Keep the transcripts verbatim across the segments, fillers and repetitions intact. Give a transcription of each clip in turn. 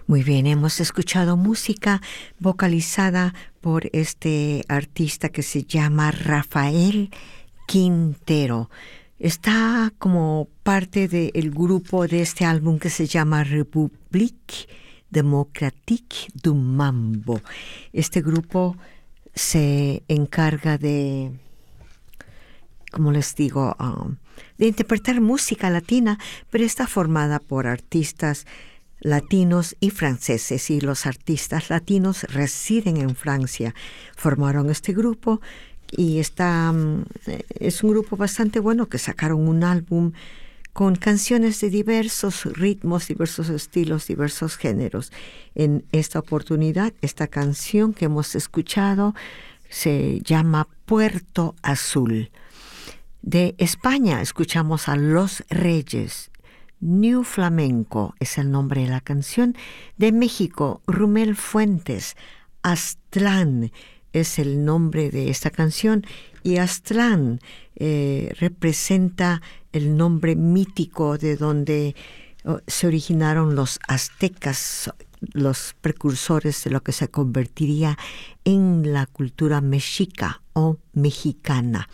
Muy bien, hemos escuchado música vocalizada por este artista que se llama Rafael Quintero. Está como parte del grupo de este álbum que se llama République Démocratique du Mambo. Este grupo se encarga de, como les digo, um, de interpretar música latina, pero está formada por artistas latinos y franceses, y los artistas latinos residen en Francia. Formaron este grupo y está, es un grupo bastante bueno que sacaron un álbum con canciones de diversos ritmos, diversos estilos, diversos géneros. En esta oportunidad, esta canción que hemos escuchado se llama Puerto Azul. De España escuchamos a Los Reyes. New Flamenco es el nombre de la canción. De México, Rumel Fuentes. Aztlán es el nombre de esta canción. Y Aztlán eh, representa el nombre mítico de donde oh, se originaron los aztecas, los precursores de lo que se convertiría en la cultura mexica o mexicana.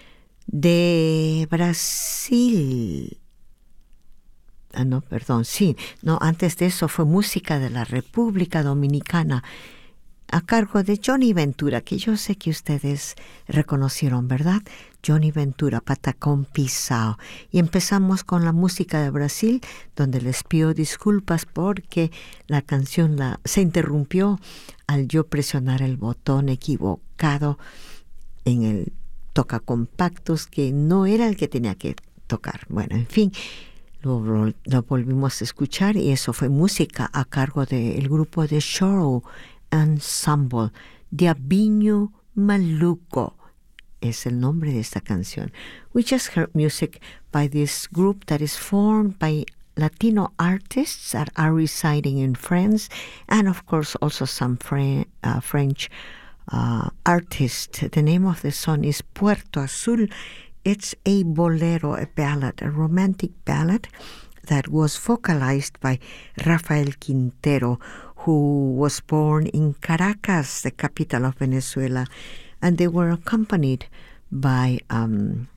De Brasil... Ah, no, perdón, sí. No, antes de eso fue música de la República Dominicana a cargo de Johnny Ventura, que yo sé que ustedes reconocieron, ¿verdad? Johnny Ventura, Patacón Pisao. Y empezamos con la música de Brasil, donde les pido disculpas porque la canción la, se interrumpió al yo presionar el botón equivocado en el tocacompactos, que no era el que tenía que tocar. Bueno, en fin... Lo, lo volvimos a escuchar y eso fue música a cargo del grupo de Choro Ensemble. Diabinho Maluco es el nombre de esta canción. We just heard music by this group that is formed by Latino artists that are residing in France, and of course also some Fre- uh, French uh, artists. The name of the song is Puerto Azul. It's a bolero, a ballad, a romantic ballad that was vocalized by Rafael Quintero, who was born in Caracas, the capital of Venezuela, and they were accompanied by um,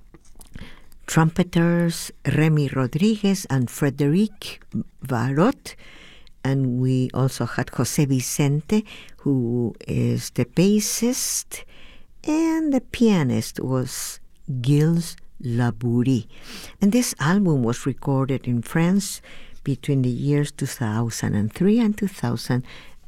trumpeters Remy Rodriguez and Frédéric Varot, and we also had José Vicente, who is the bassist, and the pianist was Gilles Labourie. And this album was recorded in France between the years two thousand three and two thousand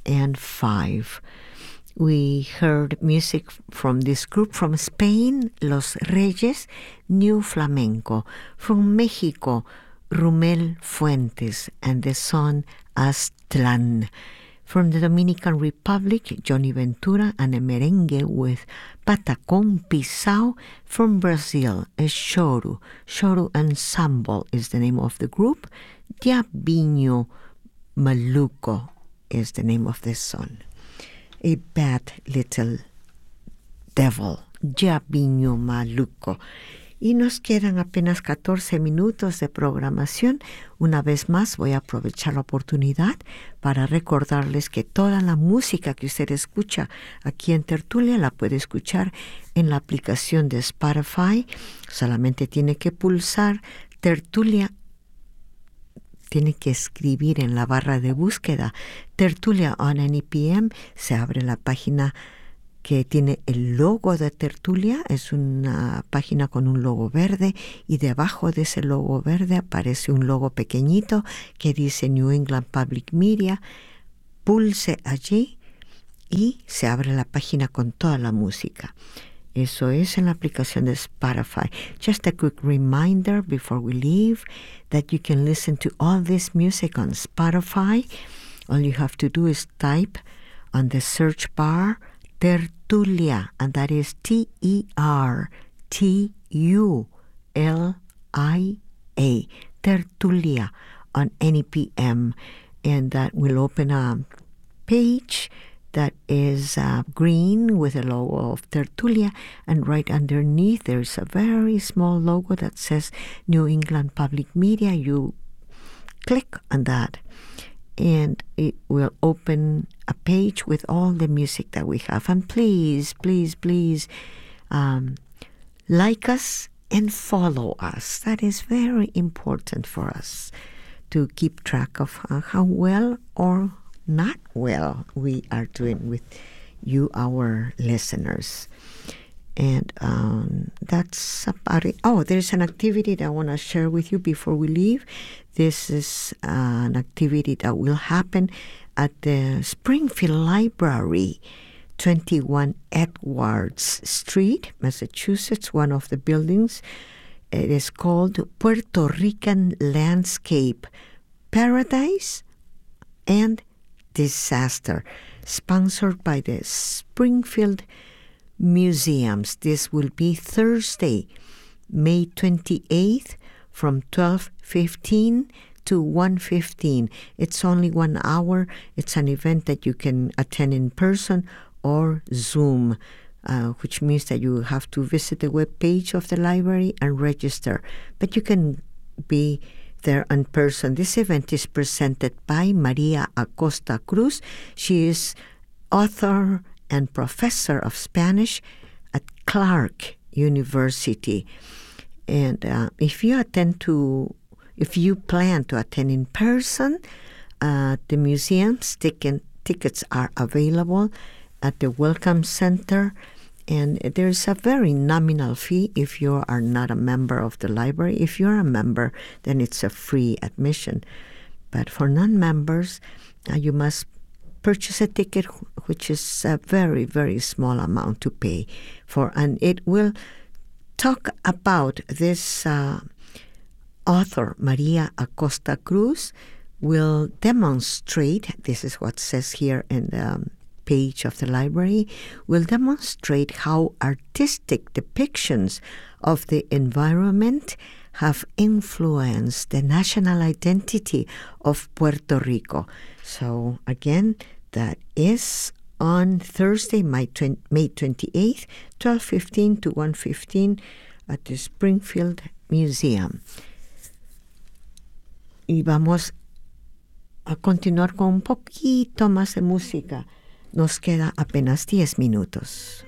five. We heard music from this group. From Spain, Los Reyes, New Flamenco. From Mexico, Rumel Fuentes and the song Aztlán. From the Dominican Republic, Johnny Ventura and a merengue with Patacón Pisao. From Brazil, a choro. Choro Ensemble is the name of the group. Diabinho Maluco is the name of this song. A bad little devil, Diabinho Maluco. Y nos quedan apenas catorce minutos de programación. Una vez más voy a aprovechar la oportunidad para recordarles que toda la música que usted escucha aquí en Tertulia la puede escuchar en la aplicación de Spotify. Solamente tiene que pulsar Tertulia, tiene que escribir en la barra de búsqueda Tertulia on N P M, se abre la página que tiene el logo de Tertulia. Es una página con un logo verde y debajo de ese logo verde aparece un logo pequeñito que dice New England Public Media. Pulse allí y se abre la página con toda la música. Eso es en la aplicación de Spotify. Just a quick reminder before we leave that you can listen to all this music on Spotify. All you have to do is type on the search bar Tertulia, and that is T E R T U L I A, Tertulia on N P M, and that will open a page that is uh, green with a logo of Tertulia, and right underneath there's a very small logo that says New England Public Media. You click on that and it will open a page with all the music that we have. And please, please, please um, like us and follow us. That is very important for us to keep track of uh, how well or not well we are doing with you, our listeners. And um, that's about it. Oh, there's an activity that I want to share with you before we leave. This is uh, an activity that will happen at the Springfield Library, twenty-one Edwards Street, Massachusetts, one of the buildings. It is called Puerto Rican Landscape, Paradise and Disaster, sponsored by the Springfield Museums. This will be Thursday, May twenty-eighth from twelve fifteen to one fifteen. It's only one hour. It's an event that you can attend in person or Zoom, uh, which means that you have to visit the web page of the library and register. But you can be there in person. This event is presented by Maria Acosta Cruz. She is author and professor of Spanish at Clark University. And uh, if you attend to, if you plan to attend in person, uh, the museum's ticket, tickets are available at the Welcome Center. And there's a very nominal fee if you are not a member of the library. If you're a member, then it's a free admission. But for non-members, uh, you must purchase a ticket, which is a very, very small amount to pay for. And it will talk about this uh, author, Maria Acosta Cruz, will demonstrate, this is what says here in the um, page of the library, will demonstrate how artistic depictions of the environment have influenced the national identity of Puerto Rico. So again, that is on Thursday, May twenty-eighth, twelve fifteen to one fifteen at the Springfield Museum. Y vamos a continuar con un poquito más de música. Nos queda apenas diez minutos.